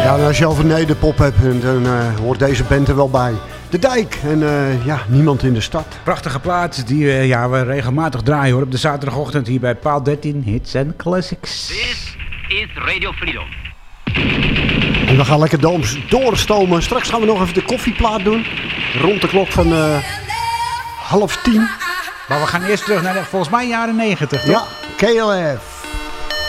Ja, als je over nederpop hebt, dan hoort deze band er wel bij. De Dijk en niemand in de stad. Prachtige plaat die we regelmatig draaien hoor, op de zaterdagochtend hier bij Paal 13 Hits and Classics. This is Radio Freedom. En we gaan lekker doorstomen. Straks gaan we nog even de koffieplaat doen. Rond de klok van 9:30. Maar we gaan eerst terug naar volgens mij jaren 90, toch? Ja, KLF.